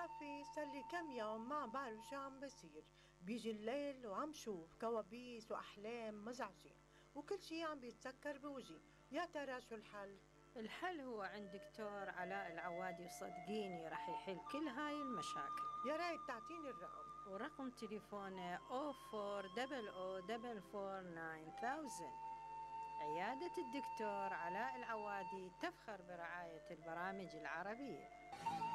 بتعرفي صار لي كم يوم ما بعرف شو عم بصير. بيجي الليل وعم شوف كوابيس وأحلام مزعجة، وكل شي عم بيتسكر بوجهي. يا ترى شو الحل؟ الحل هو عند دكتور علاء العوادي، وصدقيني راح يحل كل هاي المشاكل. يا ريت تعطيني الرقم. ورقم تليفونه 0400449000. عيادة الدكتور علاء العوادي تفخر برعاية البرامج العربية.